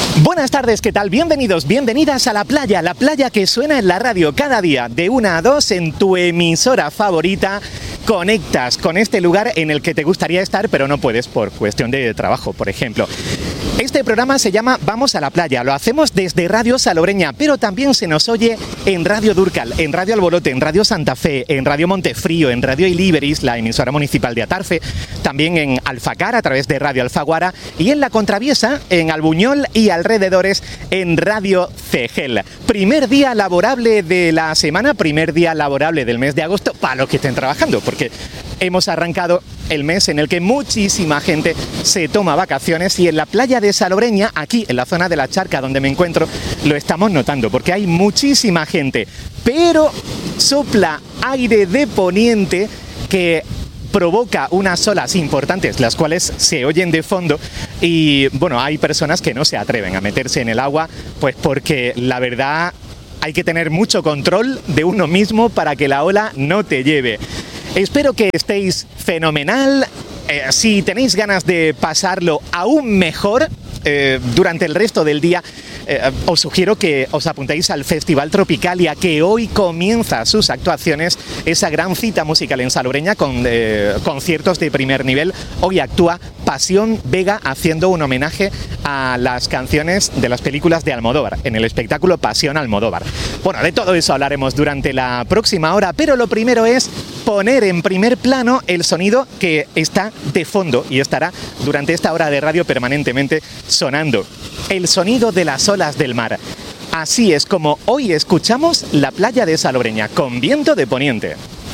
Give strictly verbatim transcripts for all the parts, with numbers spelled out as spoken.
Buenas tardes, ¿qué tal? Bienvenidos, bienvenidas a La Playa, la playa que suena en la radio cada día de una a dos en tu emisora favorita. Conectas con este lugar en el que te gustaría estar, pero no puedes por cuestión de trabajo, por ejemplo. Este programa se llama Vamos a la Playa, lo hacemos desde Radio Salobreña, pero también se nos oye en Radio Durcal, en Radio Alborote, en Radio Santa Fe, en Radio Montefrío, en Radio Iliberis, la emisora municipal de Atarfe, también en Alfacar a través de Radio Alfaguara y en La Contraviesa, en Albuñol y alrededores en Radio Cegel. Primer día laborable de la semana, primer día laborable del mes de agosto para los que estén trabajando, porque hemos arrancado el mes en el que muchísima gente se toma vacaciones y en la playa de Salobreña, aquí en la zona de la Charca donde me encuentro, lo estamos notando porque hay muchísima gente, pero sopla aire de poniente que provoca unas olas importantes, las cuales se oyen de fondo y bueno, hay personas que no se atreven a meterse en el agua, pues porque la verdad hay que tener mucho control de uno mismo para que la ola no te lleve. Espero que estéis fenomenal. Eh, si tenéis ganas de pasarlo aún mejor eh, durante el resto del día, eh, os sugiero que os apuntéis al Festival Tropicalia, que hoy comienza sus actuaciones, esa gran cita musical en Salobreña con eh, conciertos de primer nivel. Hoy actúa Pasión Vega haciendo un homenaje a las canciones de las películas de Almodóvar, en el espectáculo Pasión Almodóvar. Bueno, de todo eso hablaremos durante la próxima hora, pero lo primero es poner en primer plano el sonido que está de fondo y estará durante esta hora de radio permanentemente sonando. El sonido de las olas del mar. Así es como hoy escuchamos la playa de Salobreña con viento de poniente.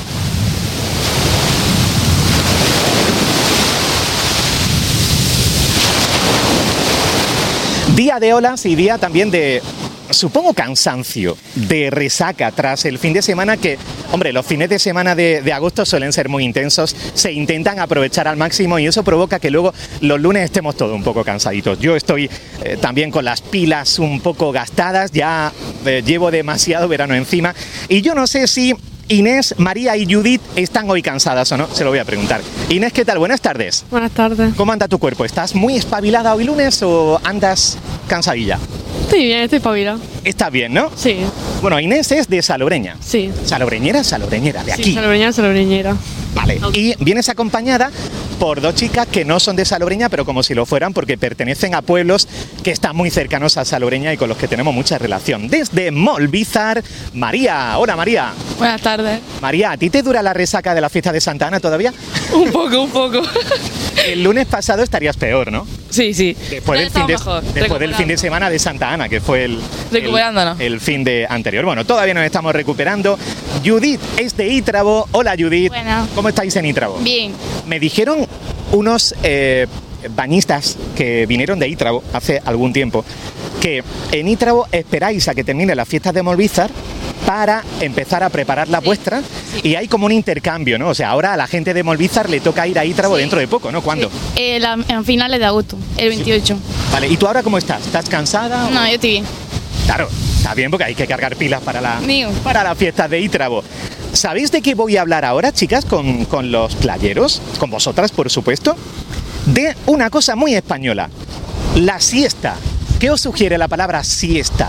Día de olas y día también de, supongo, cansancio, de resaca tras el fin de semana que, hombre, los fines de semana de, de agosto suelen ser muy intensos, se intentan aprovechar al máximo y eso provoca que luego los lunes estemos todos un poco cansaditos. Yo estoy eh, también con las pilas un poco gastadas, ya eh, llevo demasiado verano encima y yo no sé si Inés, María y Judith están hoy cansadas o no, se lo voy a preguntar. Inés, ¿qué tal? Buenas tardes. Buenas tardes. ¿Cómo anda tu cuerpo? ¿Estás muy espabilada hoy lunes o andas cansadilla? Estoy bien, estoy espabilada. Está bien, ¿no? Sí. Bueno, Inés es de Salobreña. Sí. Salobreñera, salobreñera, de aquí. Sí, salobreñera, salobreñera. Vale. Y vienes acompañada por dos chicas que no son de Salobreña, pero como si lo fueran, porque pertenecen a pueblos que están muy cercanos a Salobreña y con los que tenemos mucha relación. Desde Molvízar, María. Hola, María. Buenas tardes. María, ¿a ti te dura la resaca de la fiesta de Santa Ana todavía? Un poco, un poco. El lunes pasado estarías peor, ¿no? Sí, sí. Después, del fin, de, mejor, después del fin de semana de Santa Ana, que fue el, Recuperándonos. el, el fin de anterior. Bueno, todavía nos estamos recuperando. Judith es de Ítrabo. Hola, Judith. Bueno. ¿Cómo estáis en Ítrabo? Bien. Me dijeron unos eh, bañistas que vinieron de Ítrabo hace algún tiempo que en Ítrabo esperáis a que termine las fiestas de Molvízar para empezar a preparar la sí, vuestra sí. Y hay como un intercambio, ¿no? O sea, ahora a la gente de Molvízar le toca ir a Ítrabo sí. Dentro de poco, ¿no? ¿Cuándo? Sí. Eh, la, en finales de agosto, el veintiocho. Sí. Vale, ¿y tú ahora cómo estás? ¿Estás cansada? No, o... yo estoy bien. Claro, está bien porque hay que cargar pilas para la, Mío. para la fiesta de Ítrabo. ¿Sabéis de qué voy a hablar ahora, chicas, con, con los playeros? Con vosotras, por supuesto. De una cosa muy española, la siesta. ¿Qué os sugiere la palabra siesta?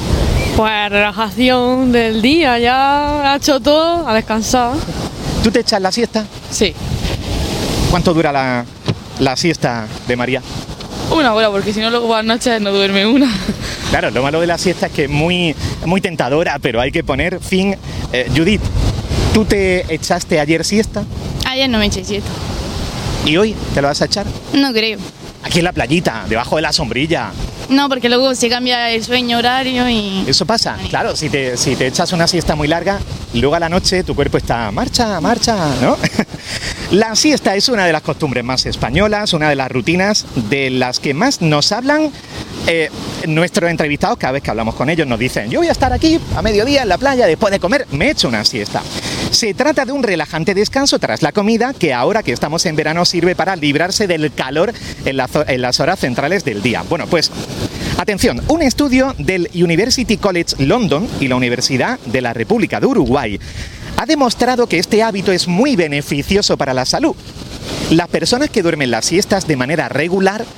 Pues relajación del día, ya ha hecho todo, a descansar. ¿Tú te echas la siesta? Sí. ¿Cuánto dura la, la siesta de María? Una hora, porque si no luego por las noches no duerme una. Claro, lo malo de la siesta es que es muy, muy tentadora, pero hay que poner fin. Eh, Judith, ¿tú te echaste ayer siesta? Ayer no me eché siesta. ¿Y hoy te lo vas a echar? No creo. Aquí en la playita, debajo de la sombrilla. No, porque luego se cambia el sueño horario y... Eso pasa, claro, si te, si te echas una siesta muy larga, luego a la noche tu cuerpo está marcha, marcha, ¿no? La siesta es una de las costumbres más españolas, una de las rutinas de las que más nos hablan eh, nuestros entrevistados. Cada vez que hablamos con ellos nos dicen, yo voy a estar aquí a mediodía en la playa, después de comer me echo una siesta. Se trata de un relajante descanso tras la comida que ahora que estamos en verano sirve para librarse del calor en, la, en las horas centrales del día. Bueno, pues atención, un estudio del University College London y la Universidad de la República de Uruguay ha demostrado que este hábito es muy beneficioso para la salud. Las personas que duermen las siestas de manera regular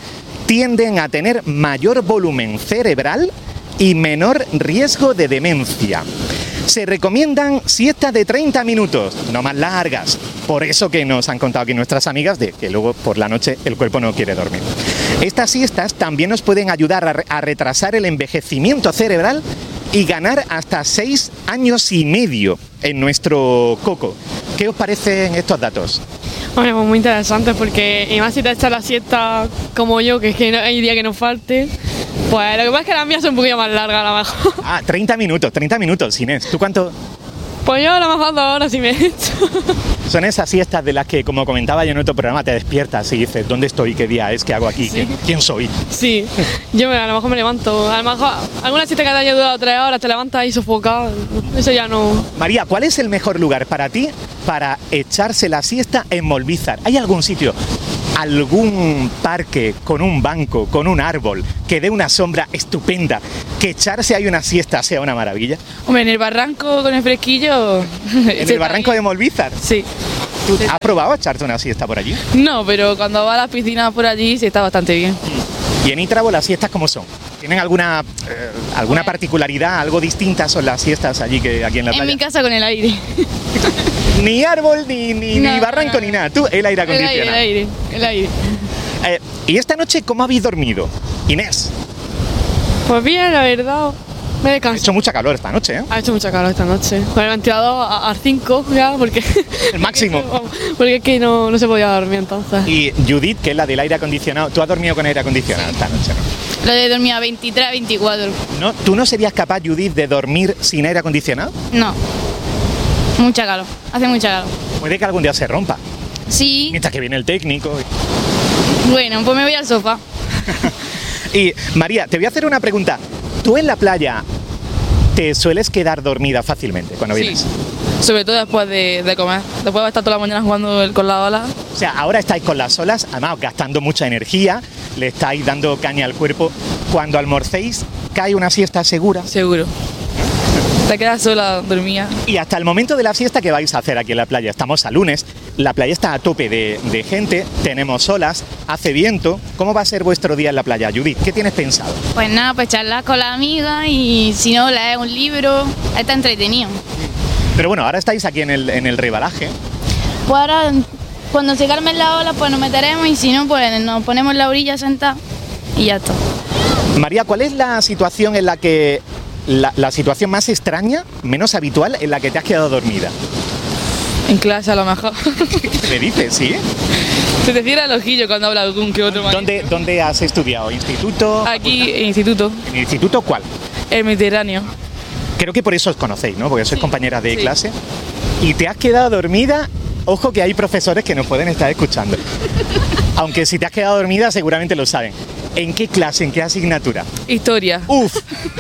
tienden a tener mayor volumen cerebral y menor riesgo de demencia. Se recomiendan siestas de treinta minutos, no más largas. Por eso que nos han contado aquí nuestras amigas de que luego por la noche el cuerpo no quiere dormir. Estas siestas también nos pueden ayudar a, re- a retrasar el envejecimiento cerebral y ganar hasta seis años y medio en nuestro coco. ¿Qué os parecen estos datos? Hombre, pues muy interesante porque, y más si te echas la siesta como yo, que es que no, hay día que nos falte, pues lo que pasa es que las mías son un poquito más largas a lo mejor. Ah, treinta minutos, treinta minutos, Inés. ¿Tú cuánto? Pues yo a lo mejor dos horas sí me he hecho. Son esas siestas de las que, como comentaba yo en otro programa, te despiertas y dices, ¿dónde estoy? ¿Qué día es? ¿Qué hago aquí? Sí. ¿Quién, quién soy? Sí, yo me, a lo mejor me levanto, a lo mejor alguna siesta que te haya durado tres horas, te levantas ahí sofocado, eso ya no... María, ¿cuál es el mejor lugar para ti para echarse la siesta en Molvízar? ¿Hay algún sitio, algún parque con un banco, con un árbol, que dé una sombra estupenda, que echarse ahí una siesta sea una maravilla? Hombre, en el barranco con el fresquillo. ¿En el barranco de Molvízar? Sí. ¿Tú has probado echarte una siesta por allí? No, pero cuando va a las piscinas por allí se está bastante bien. ¿Y en Ítrabo las siestas cómo son? ¿Tienen alguna, eh, alguna particularidad, algo distintas son las siestas allí que aquí en la En playa? mi casa con el aire. Ni árbol, ni, ni, No, ni barranco, no, no. ni nada. Tú, el aire El aire, acondicionado. el aire, el aire. Eh, ¿Y esta noche cómo habéis dormido? Inés, Pues bien, la verdad, me he ha descansado. hecho mucha calor esta noche, ¿eh? Ha hecho mucha calor esta noche, con el ventilador a cinco ya, porque... El máximo. Porque es que no, no se podía dormir entonces. Y Judith, que es la del aire acondicionado, ¿tú has dormido con aire acondicionado esta noche? Lo de dormir a veintitrés, veinticuatro. ¿No? ¿No? ¿Tú no serías capaz, Judith, de dormir sin aire acondicionado? No. Mucha calor. Hace mucha calor. Puede que algún día se rompa, Sí. mientras que viene el técnico. Bueno, pues me voy al sofá. Y María, te voy a hacer una pregunta. ¿Tú en la playa te sueles quedar dormida fácilmente cuando Sí. vienes? Sobre todo después de, de comer. Después de estar toda la mañana jugando el- con la ola. O sea, ahora estáis con las olas, además gastando mucha energía, le estáis dando caña al cuerpo. Cuando almorcéis, cae una siesta segura. Seguro. Te quedas sola, dormía. Y hasta el momento de la siesta, ¿qué vais a hacer aquí en la playa? Estamos a lunes, la playa está a tope de, de gente, tenemos olas, hace viento. ¿Cómo va a ser vuestro día en la playa, Judith? ¿Qué tienes pensado? Pues nada, pues charlar con la amiga y si no, leer un libro. Está entretenido. Pero bueno, ahora estáis aquí en el, en el rebalaje. Pues ahora, cuando se calmen las olas, pues nos meteremos y si no, pues nos ponemos en la orilla sentados y ya está. María, ¿cuál es la situación en la que... La, la situación más extraña, menos habitual, en la que te has quedado dormida? En clase a lo mejor. ¿Qué me dices? ¿Sí? Se te cierra el ojillo cuando habla algún que otro maestro. ¿Dónde, ¿Dónde has estudiado? ¿Instituto? Aquí en instituto. ¿En el instituto cuál? El Mediterráneo. Creo que por eso os conocéis, ¿no? Porque sois Sí, compañeras de sí. clase. Y te has quedado dormida. Ojo que hay profesores que nos pueden estar escuchando. Aunque si te has quedado dormida seguramente lo saben. ¿En qué clase, en qué asignatura? Historia. Uf,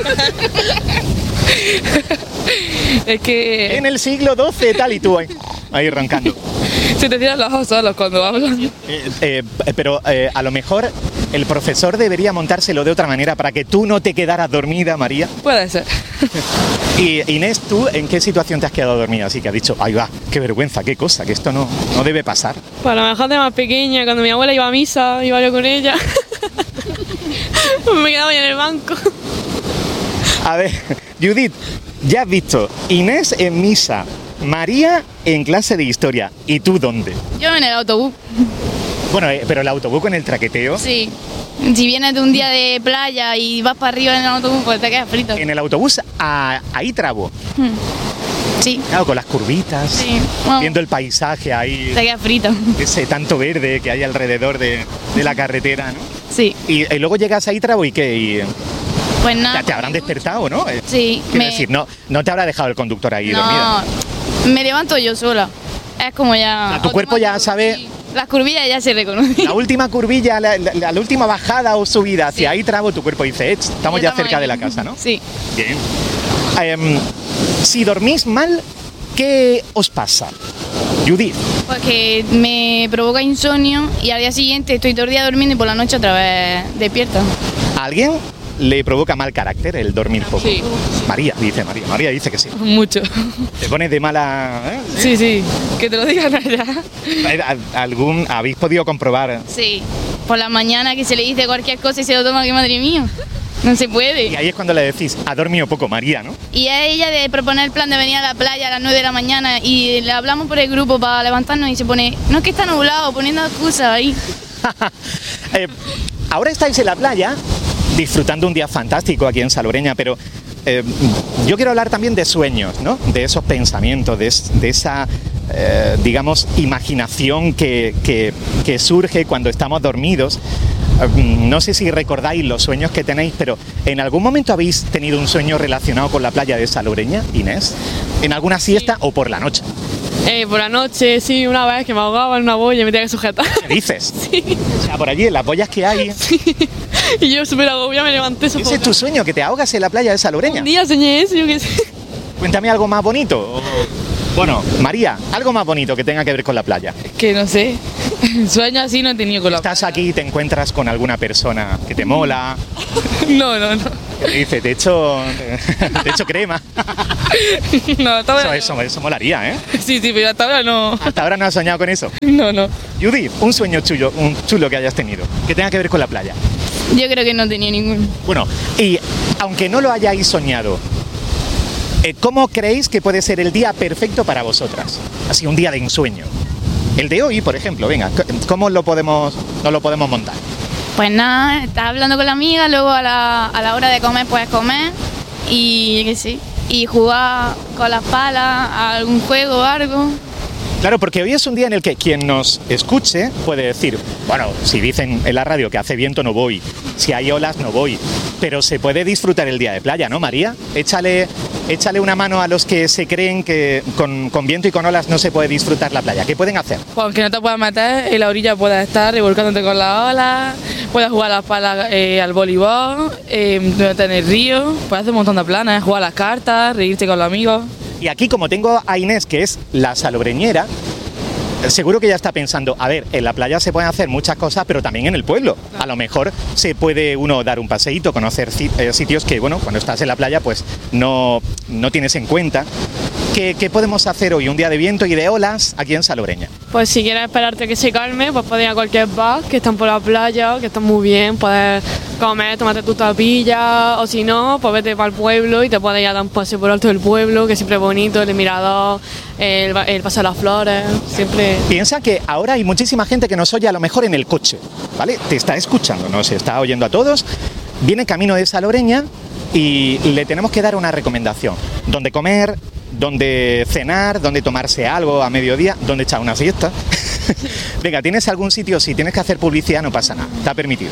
Es que en el siglo doce tal y tú ahí, ahí roncando. se te cierran los ojos solos cuando hablan. Eh, eh, pero eh, a lo mejor el profesor debería montárselo de otra manera para que tú no te quedaras dormida, María. Puede ser. Y Inés, ¿tú en qué situación te has quedado dormida? Así que has dicho, ay va, qué vergüenza, qué cosa, que esto no, no debe pasar. Pues a lo mejor de más pequeña, cuando mi abuela iba a misa, iba yo con ella. Me quedaba yo en el banco. A ver, Judith, ya has visto, Inés en misa, María en clase de historia. ¿Y tú dónde? Yo en el autobús. Bueno, eh, pero el autobús con el traqueteo. Sí. Si vienes de un día de playa y vas para arriba en el autobús, pues te quedas frito. En el autobús a, a Ítrabo. Sí. Claro, con las curvitas, Sí. Bueno, viendo el paisaje ahí, te quedas frito. ese tanto verde que hay alrededor de, de la carretera, ¿no? Sí. Y, y luego llegas a Ítrabo y ¿qué? Y, Pues te, nada. te habrán despertado, ¿no? Eh, Sí. Quiero Me... decir, no, no te habrá dejado el conductor ahí dormida. No, me levanto yo sola. Es como ya... sea, tu cuerpo ya automático, sabe- sí. Las curvillas ya se reconocen. La última curvilla, la, la- la última bajada o subida hacia Sí. Ítrabo, tu cuerpo dice, "Eh, estamos ya cerca de la casa, ¿no? Sí. Bien. Em, si dormís mal, ¿qué os pasa? Judith, Porque me provoca insomnio y al día siguiente estoy todo el día durmiendo y por la noche otra vez despierta. ¿a alguien le provoca mal carácter el dormir poco? Sí. María, dice María. María dice que sí. Mucho. Te pones de mala... ¿eh? Sí, sí. Que te lo digan allá. ¿Algún, ¿Habéis podido comprobar Sí. por la mañana que se le dice cualquier cosa y se lo toma, que madre mía. No se puede. Y ahí es cuando le decís, ha dormido poco María, ¿no? Y es ella de proponer el plan de venir a la playa a las nueve de la mañana y le hablamos por el grupo para levantarnos y se pone, no es que está nublado, poniendo excusas ahí. eh, ahora estáis en la playa disfrutando un día fantástico aquí en Salobreña, pero eh, yo quiero hablar también de sueños, ¿no? De esos pensamientos, de, de esa, eh, digamos, imaginación que, que, que surge cuando estamos dormidos. No sé si recordáis los sueños que tenéis, pero ¿en algún momento habéis tenido un sueño relacionado con la playa de Salobreña, Inés? ¿En alguna siesta sí. o por la noche? Eh, por la noche, sí, una vez que me ahogaba en una boya y me tenía que sujetar. ¿Qué dices? Sí. O sea, por allí, en las boyas que hay. Sí. Y yo súper agobiada me levanté. ¿Ese es tu sueño, que te ahogas en la playa de Salobreña? Un día soñé eso, yo qué sé. Cuéntame algo más bonito. Bueno, María, algo más bonito que tenga que ver con la playa. Que no sé, sueño así no he tenido con la playa. Estás aquí y te encuentras con alguna persona que te mola. No, no, no. Que te dice, te echo, te echo crema. No, hasta ahora eso, no. eso, eso molaría, ¿eh? Sí, sí, pero hasta ahora no. Hasta ahora no has soñado con eso. No, no. Judith, un sueño chulo, un chulo que hayas tenido, que tenga que ver con la playa. Yo creo que no tenía ninguno. Bueno, y aunque no lo hayáis soñado, ¿cómo creéis que puede ser el día perfecto para vosotras? Así, un día de ensueño. El de hoy, por ejemplo, venga, ¿cómo lo podemos, no lo podemos montar? Pues nada, estás hablando con la amiga, luego a la, a la hora de comer puedes comer y qué sé, y jugar con las palas a algún juego o algo. Claro, porque hoy es un día en el que quien nos escuche puede decir, bueno, si dicen en la radio que hace viento no voy, si hay olas no voy, pero se puede disfrutar el día de playa, ¿no, María? Échale, échale una mano a los que se creen que con, con viento y con olas no se puede disfrutar la playa. ¿Qué pueden hacer? Pues aunque no te puedas meter, en la orilla puedes estar revolcándote con las olas, puedes jugar a las palas eh, al voleibol, eh, meterte en el río, puedes hacer un montón de planes, jugar a las cartas, reírte con los amigos. Y aquí, como tengo a Inés, que es la salobreñera, seguro que ya está pensando, a ver, en la playa se pueden hacer muchas cosas, pero también en el pueblo. A lo mejor se puede uno dar un paseíto, conocer sitios que, bueno, cuando estás en la playa, pues no, no tienes en cuenta. ¿Qué, ¿Qué podemos hacer hoy, un día de viento y de olas, aquí en Salobreña? Pues si quieres esperarte que se calme, pues puedes ir a cualquier bar que están por la playa, que están muy bien, puedes comer, tomarte tu tapilla, o si no, pues vete para el pueblo y te puedes ir a dar un paseo por alto del pueblo, que siempre es bonito, el mirador, el, el paseo de las flores, siempre... Piensa que ahora hay muchísima gente que nos oye a lo mejor en el coche, ¿vale? Te está escuchando, nos está oyendo a todos, viene camino de Salobreña y le tenemos que dar una recomendación, donde comer, donde cenar, donde tomarse algo a mediodía, donde echar una siesta. Venga, ¿tienes algún sitio? Si tienes que hacer publicidad no pasa nada, está permitido.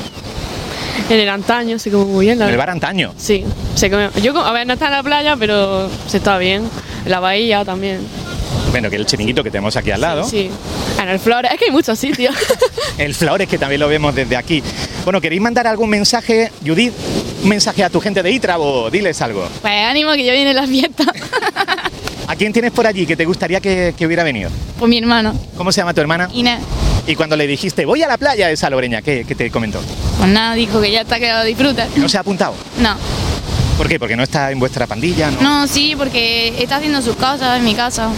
En el Antaño se come muy bien. ¿En el bar Antaño? Sí, se come. Yo, a ver, no está en la playa, pero se está bien. En la bahía también. Bueno, que el chiringuito que tenemos aquí al lado. Sí, sí. En el Flores, es que hay muchos sitios. El Flores, que también lo vemos desde aquí. Bueno, ¿queréis mandar algún mensaje, Judith? ¿Un mensaje a tu gente de Ítrabo? Diles algo. Pues ánimo, que ya viene la fiesta. ¿A quién tienes por allí que te gustaría que, que hubiera venido? Pues mi hermano. ¿Cómo se llama tu hermana? Inés. Y cuando le dijiste, voy a la playa de Salobreña, ¿qué, qué te comentó? Pues nada, dijo que ya está, que lo disfruta. ¿No se ha apuntado? No. ¿Por qué? ¿Porque no está en vuestra pandilla? No, no sí, porque está haciendo sus cosas en mi casa.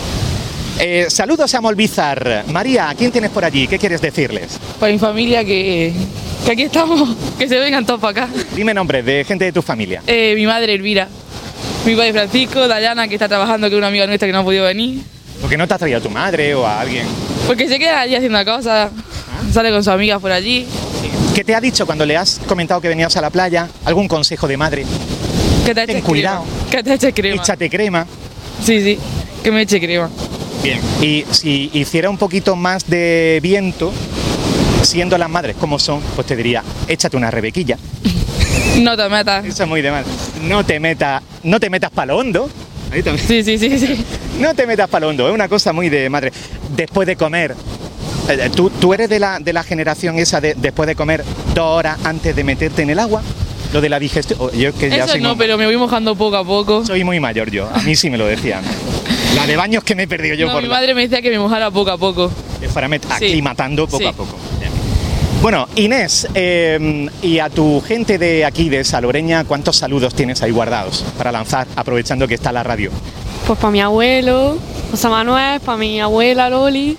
Eh, saludos a Molbizar. María, ¿a quién tienes por allí? ¿Qué quieres decirles? Para mi familia que, que aquí estamos, que se vengan todos para acá. Dime nombres de gente de tu familia. Eh, mi madre Elvira, mi padre Francisco, Dayana, que está trabajando, que es una amiga nuestra que no ha podido venir. ¿Por qué no te has traído a tu madre o a alguien? Porque se queda allí haciendo cosas, ¿Ah? Sale con sus amigas por allí. ¿Qué te ha dicho cuando le has comentado que venías a la playa? ¿Algún consejo de madre? Que te eches cuidado. crema. Que te eches crema. Échate crema. Sí, sí, que me eche crema. Bien. Y si hiciera un poquito más de viento, siendo las madres como son, pues te diría, échate una rebequilla. No te metas. Eso es muy de madre. No te metas, no te metas para lo hondo. Ahí también. Sí, sí, sí, sí. No te metas para lo hondo, es una cosa muy de madre. Después de comer, eh, ¿tú, tú eres de la, de la generación esa de después de comer dos horas antes de meterte en el agua? Lo de la digestión. Yo que ya Eso soy no, muy, pero me voy mojando poco a poco. soy muy mayor yo, a mí sí me lo decían. La de baños que me he perdido yo no, por mi la... madre me decía que me mojara poco a poco. Para met... Sí. aclimatando poco Sí. a poco. Bien. Bueno, Inés, eh, y a tu gente de aquí, de Salobreña, ¿cuántos saludos tienes ahí guardados para lanzar, aprovechando que está la radio? Pues para mi abuelo, José Manuel, para mi abuela Loli,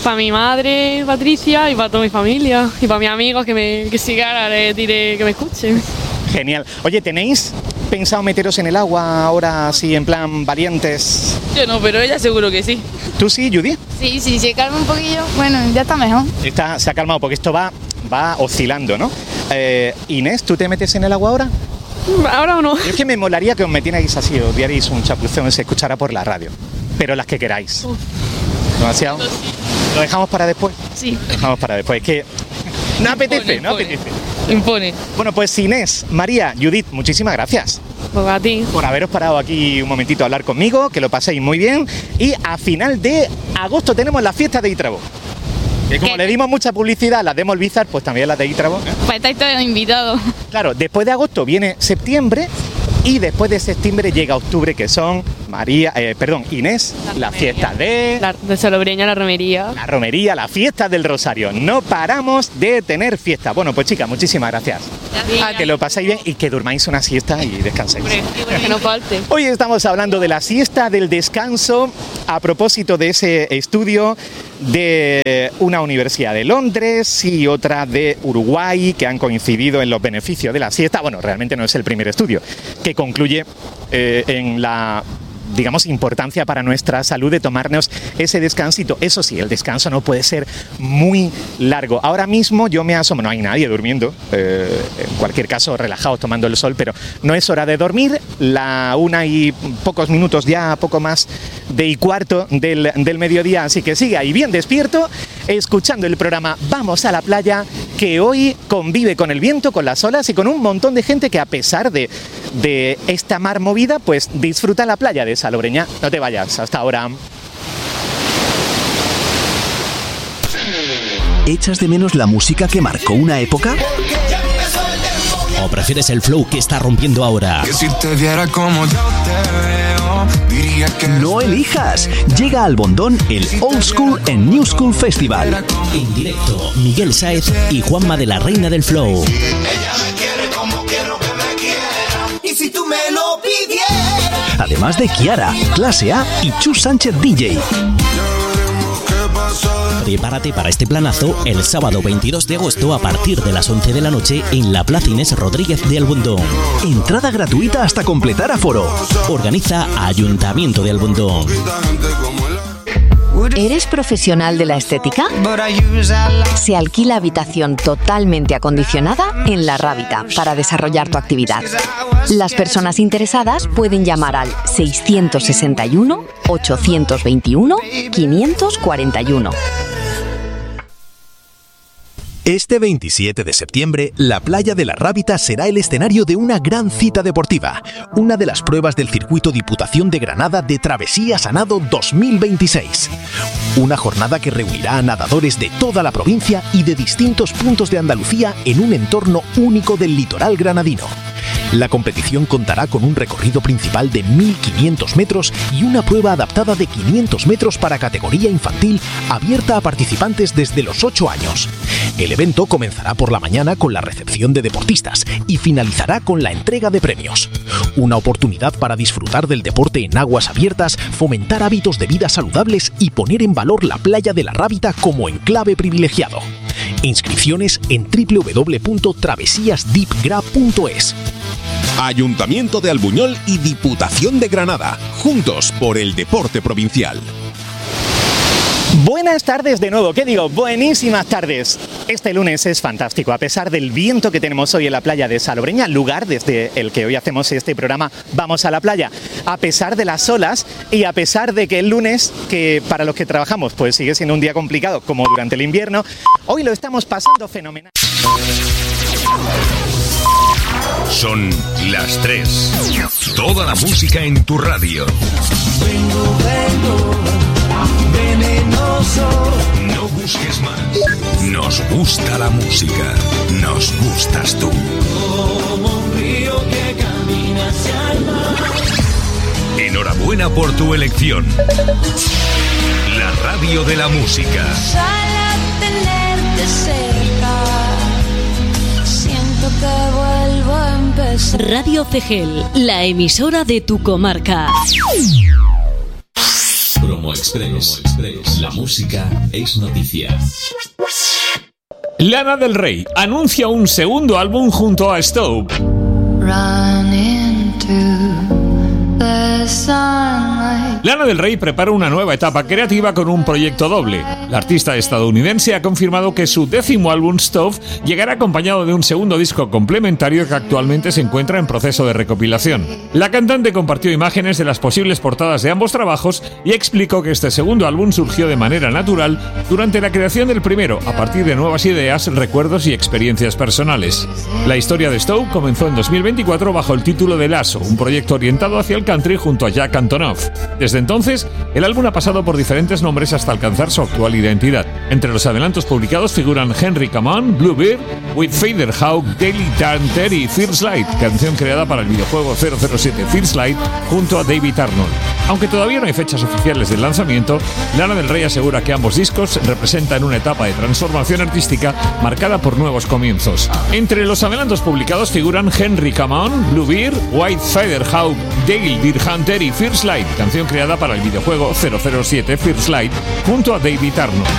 Para mi madre, Patricia, y para toda mi familia. Y para mis amigos que me que sigan, les diré que me escuchen. Genial. Oye, ¿tenéis pensado meteros en el agua ahora así en plan valientes? Yo no, pero ella seguro que sí. ¿Tú sí, Judy? Sí, sí, se calma un poquillo. Bueno, ya está mejor. Está, se ha calmado porque esto va, va oscilando, ¿no? Eh, Inés, ¿tú te metes en el agua ahora? Ahora o no. Yo es que me molaría que os metierais así, os dierais un chapuzón y se escuchara por la radio. Pero las que queráis. Uf. ¿Demasiado? ¿Lo dejamos para después? Sí. Lo dejamos para después. Es que no apetece, no apetece. Impone. Bueno, pues Inés, María, Judith, muchísimas gracias. Pues a ti. Por haberos parado aquí un momentito a hablar conmigo, que lo paséis muy bien. Y a final de agosto tenemos la fiesta de Ítrabo. Que como ¿Qué? Le dimos mucha publicidad a las de Molbizar, pues también las de Ítrabo. ¿eh? Pues estáis todos invitados. Claro, después de agosto viene septiembre y después de septiembre llega octubre, que son María, eh, perdón, Inés, la, la fiesta de... La, de Salobreña, la romería. La romería, la fiesta del Rosario. No paramos de tener fiesta. Bueno, pues chicas, muchísimas gracias. Ah, que lo pasáis bien y que durmáis una siesta y descanséis. Que no falte. Hoy estamos hablando de la siesta del descanso a propósito de ese estudio de una universidad de Londres y otra de Uruguay que han coincidido en los beneficios de la siesta. Bueno, realmente no es el primer estudio que concluye eh, en la, digamos, importancia para nuestra salud de tomarnos ese descansito. Eso sí, el descanso no puede ser muy largo. Ahora mismo yo me asomo, no hay nadie durmiendo, eh, en cualquier caso relajados tomando el sol, pero no es hora de dormir. La una y pocos minutos, ya poco más de y cuarto del, del mediodía, así que sigue ahí bien despierto, escuchando el programa Vamos a la Playa, que hoy convive con el viento, con las olas y con un montón de gente que a pesar de, de esta mar movida, pues disfruta la playa de Salobreña. No te vayas, hasta ahora. ¿Echas de menos la música que marcó una época? ¿O prefieres el flow que está rompiendo ahora? Que si te viera como yo te veo, diría que no elijas. Llega al Bondón el Old School and New School Festival. En directo, Miguel Sáez y Juanma de la Reina del Flow. Ella me quiere como quiero que me quiera. Y si tú me lo pidieras. Además de Kiara, Clase A y Chus Sánchez D J. Prepárate para este planazo el sábado veintidós de agosto a partir de las once de la noche en la Plaza Inés Rodríguez de Albondón. Entrada gratuita hasta completar aforo. Organiza Ayuntamiento de Albondón. ¿Eres profesional de la estética? Se alquila habitación totalmente acondicionada en La Rábita para desarrollar tu actividad. Las personas interesadas pueden llamar al seiscientos sesenta y uno, ochocientos veintiuno, quinientos cuarenta y uno. Este veintisiete de septiembre, la playa de La Rábita será el escenario de una gran cita deportiva, una de las pruebas del circuito Diputación de Granada de Travesías a Nado dos mil veintiséis. Una jornada que reunirá a nadadores de toda la provincia y de distintos puntos de Andalucía en un entorno único del litoral granadino. La competición contará con un recorrido principal de mil quinientos metros y una prueba adaptada de quinientos metros para categoría infantil abierta a participantes desde los ocho años. El evento comenzará por la mañana con la recepción de deportistas y finalizará con la entrega de premios. Una oportunidad para disfrutar del deporte en aguas abiertas, fomentar hábitos de vida saludables y poner en valor la playa de La Rábita como enclave privilegiado. Inscripciones en doble u doble u doble u punto travesías deep gra punto es. Ayuntamiento de Albuñol y Diputación de Granada, juntos por el deporte provincial. Buenas tardes de nuevo, ¿qué digo? Buenísimas tardes. Este lunes es fantástico, a pesar del viento que tenemos hoy en la playa de Salobreña, lugar desde el que hoy hacemos este programa Vamos a la Playa. A pesar de las olas y a pesar de que el lunes, que para los que trabajamos pues sigue siendo un día complicado como durante el invierno, hoy lo estamos pasando fenomenal. Son las tres. Toda la música en tu radio. Vengo, vengo, venenoso. No busques más. Nos gusta la música. Nos gustas tú. Como un río que camina hacia el mar. Enhorabuena por tu elección. La radio de la música. Ojalá tenerte cerca. Siento que vuelvo a empezar. Radio Cegel, la emisora de tu comarca. Promo Promo Express. La música es noticia. Lana del Rey anuncia un segundo álbum junto a Stowe. Run into the sunlight. Lana del Rey prepara una nueva etapa creativa con un proyecto doble. La artista estadounidense ha confirmado que su décimo álbum Stowe llegará acompañado de un segundo disco complementario que actualmente se encuentra en proceso de recopilación. La cantante compartió imágenes de las posibles portadas de ambos trabajos y explicó que este segundo álbum surgió de manera natural durante la creación del primero, a partir de nuevas ideas, recuerdos y experiencias personales. La historia de Stowe comenzó en dos mil veinticuatro bajo el título de Lasso, un proyecto orientado hacia el country junto a Jack Antonoff. Desde entonces, el álbum ha pasado por diferentes nombres hasta alcanzar su actual identidad. Entre los adelantos publicados figuran Henry Come On, Bluebeard, With Fader Hawk, Daily Tanter y First Light, canción creada para el videojuego cero cero siete First Light junto a David Arnold. Aunque todavía no hay fechas oficiales del lanzamiento, Lana del Rey asegura que ambos discos representan una etapa de transformación artística marcada por nuevos comienzos. Entre los adelantos publicados figuran Henry Come On, Bluebeard, White Feather Hawk, Dale Deer Hunter y First Light, canción creada para el videojuego cero cero siete First Light junto a David Arnold.